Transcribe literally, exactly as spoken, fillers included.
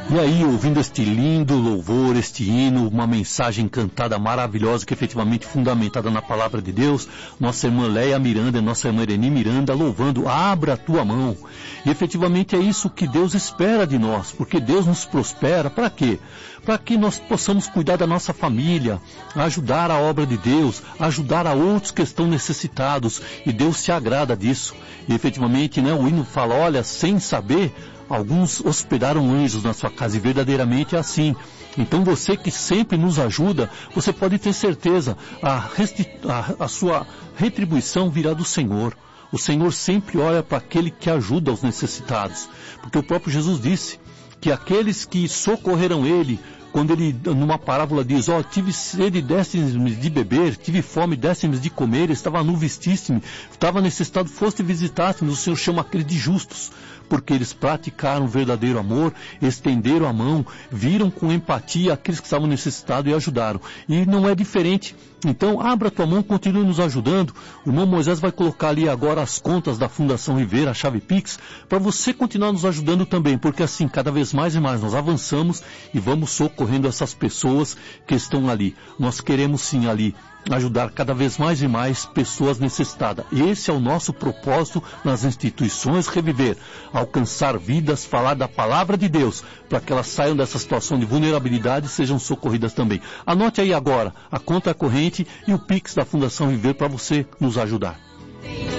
E aí, ouvindo este lindo louvor, este hino, uma mensagem cantada maravilhosa que efetivamente fundamentada na palavra de Deus, nossa irmã Leia Miranda, nossa irmã Irene Miranda, louvando, abra a tua mão. E efetivamente é isso que Deus espera de nós, porque Deus nos prospera, para quê? Para que nós possamos cuidar da nossa família, ajudar a obra de Deus, ajudar a outros que estão necessitados, e Deus se agrada disso. E efetivamente, né, o hino fala, olha, sem saber, alguns hospedaram anjos na sua casa, e verdadeiramente é assim. Então você que sempre nos ajuda, você pode ter certeza, a, a, a sua retribuição virá do Senhor. O Senhor sempre olha para aquele que ajuda os necessitados, porque o próprio Jesus disse que aqueles que socorreram Ele, quando Ele numa parábola diz, ó, oh, tive sede, deste-me de beber, tive fome, deste-me de comer, estava nu, vestiste-me, estava necessitado, foste e visitaste-me, o Senhor chama aqueles de justos, porque eles praticaram verdadeiro amor, estenderam a mão, viram com empatia aqueles que estavam necessitados e ajudaram. E não é diferente. Então, abra a tua mão, continue nos ajudando. O irmão Moisés vai colocar ali agora as contas da Fundação Rivera, a chave Pix, para você continuar nos ajudando também, porque assim, cada vez mais e mais nós avançamos e vamos socorrendo essas pessoas que estão ali. Nós queremos sim ali ajudar cada vez mais e mais pessoas necessitadas. Esse é o nosso propósito nas instituições Reviver, alcançar vidas, falar da palavra de Deus, para que elas saiam dessa situação de vulnerabilidade e sejam socorridas também. Anote aí agora a conta corrente e o Pix da Fundação Viver para você nos ajudar.